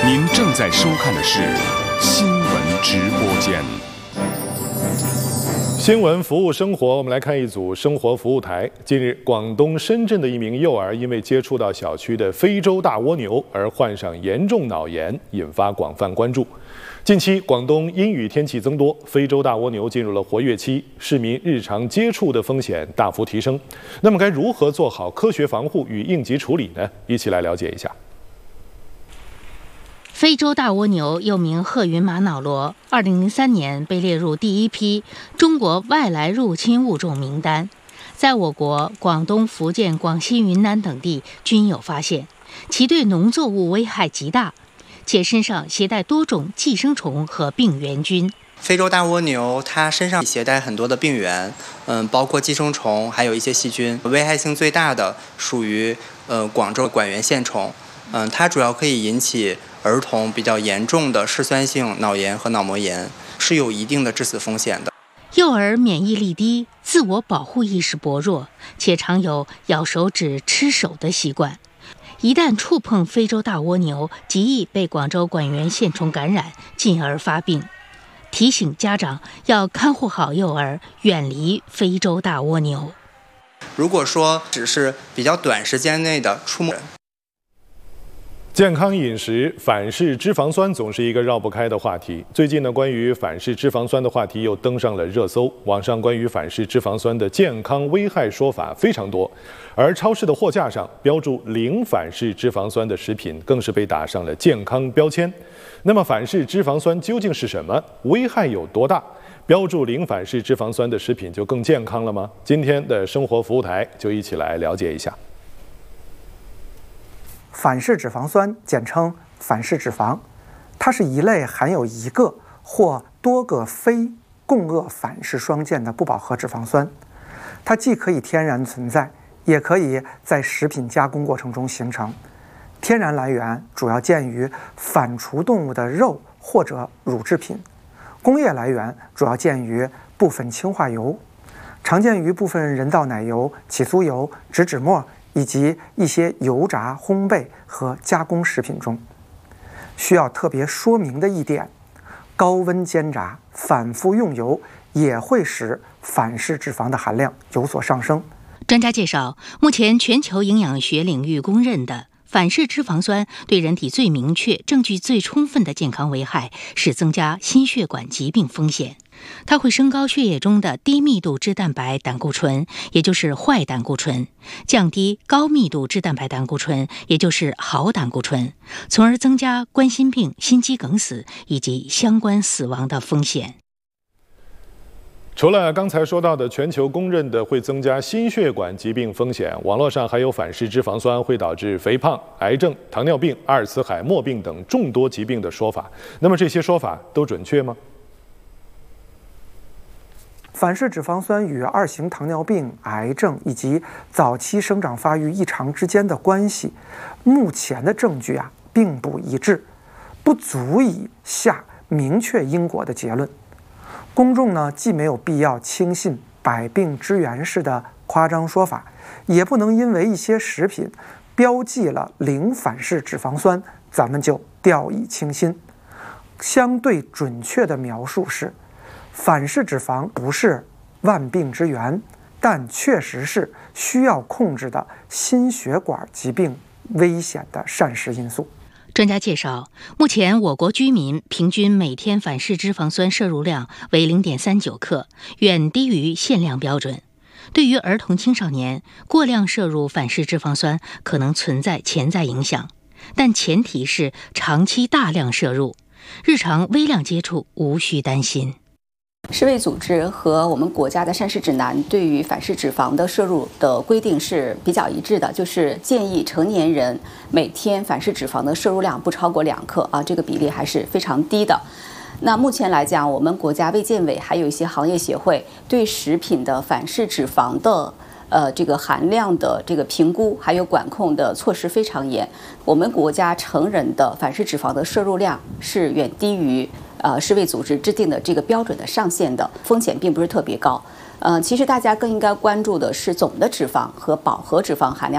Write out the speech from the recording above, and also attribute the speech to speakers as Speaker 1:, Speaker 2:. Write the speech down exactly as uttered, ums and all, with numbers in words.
Speaker 1: 您正在收看的是新闻直播间。
Speaker 2: 新闻服务生活，我们来看一组生活服务台。近日，广东深圳的一名幼儿因为接触到小区的非洲大蜗牛而患上严重脑炎，引发广泛关注。近期，广东阴雨天气增多，非洲大蜗牛进入了活跃期，市民日常接触的风险大幅提升。那么，该如何做好科学防护与应急处理呢？一起来了解一下。
Speaker 3: 非洲大蜗牛又名褐云玛瑙螺，二零零三年被列入第一批中国外来入侵物种名单，在我国广东、福建、广西、云南等地均有发现，其对农作物危害极大，且身上携带多种寄生虫和病原菌。
Speaker 4: 非洲大蜗牛它身上携带很多的病原，嗯，包括寄生虫，还有一些细菌。危害性最大的属于呃广州管源线虫，嗯，它主要可以引起儿童比较严重的嗜酸性脑炎和脑膜炎，是有一定的致死风险的。
Speaker 3: 幼儿免疫力低，自我保护意识薄弱，且常有咬手指、吃手的习惯。一旦触碰非洲大蜗牛，极易被广州管源线虫感染，进而发病。提醒家长要看护好幼儿，远离非洲大蜗牛。
Speaker 4: 如果说只是比较短时间内的触摸，
Speaker 2: 健康饮食，反式脂肪酸总是一个绕不开的话题。最近呢，关于反式脂肪酸的话题又登上了热搜。网上关于反式脂肪酸的健康危害说法非常多，而超市的货架上标注零反式脂肪酸的食品更是被打上了健康标签。那么，反式脂肪酸究竟是什么？危害有多大？标注零反式脂肪酸的食品就更健康了吗？今天的生活服务台就一起来了解一下。
Speaker 5: 反式脂肪酸简称反式脂肪，它是一类含有一个或多个非共轭反式双键的不饱和脂肪酸。它既可以天然存在，也可以在食品加工过程中形成。天然来源主要见于反刍动物的肉或者乳制品，工业来源主要见于部分氢化油，常见于部分人造奶油、起酥油、植脂末以及一些油炸、烘焙和加工食品中。需要特别说明的一点，高温煎炸、反复用油也会使反式脂肪的含量有所上升。
Speaker 3: 专家介绍，目前全球营养学领域公认的反式脂肪酸对人体最明确、证据最充分的健康危害是增加心血管疾病风险。它会升高血液中的低密度脂蛋白胆固醇，也就是坏胆固醇，降低高密度脂蛋白胆固醇，也就是好胆固醇，从而增加冠心病、心肌梗死以及相关死亡的风险。
Speaker 2: 除了刚才说到的全球公认的会增加心血管疾病风险，网络上还有反式脂肪酸会导致肥胖、癌症、糖尿病、阿尔茨海默病等众多疾病的说法。那么这些说法都准确吗？
Speaker 5: 反式脂肪酸与二型糖尿病、癌症以及早期生长发育异常之间的关系，目前的证据啊并不一致，不足以下明确因果的结论。公众呢既没有必要轻信百病之源式的夸张说法，也不能因为一些食品标记了零反式脂肪酸，咱们就掉以轻心。相对准确的描述是，反式脂肪不是万病之源，但确实是需要控制的心血管疾病危险的膳食因素。
Speaker 3: 专家介绍，目前我国居民平均每天反式脂肪酸摄入量为 零点三九克，远低于限量标准。对于儿童青少年，过量摄入反式脂肪酸可能存在潜在影响，但前提是长期大量摄入，日常微量接触无需担心。
Speaker 6: 世卫组织和我们国家的膳食指南对于反式脂肪的摄入的规定是比较一致的，就是建议成年人每天反式脂肪的摄入量不超过两克啊，这个比例还是非常低的。那目前来讲，我们国家卫健委还有一些行业协会对食品的反式脂肪的呃这个含量的这个评估还有管控的措施非常严。我们国家成人的反式脂肪的摄入量是远低于呃，世卫组织制定的这个标准的上限的，风险并不是特别高。呃，其实大家更应该关注的是总的脂肪和饱和脂肪含量。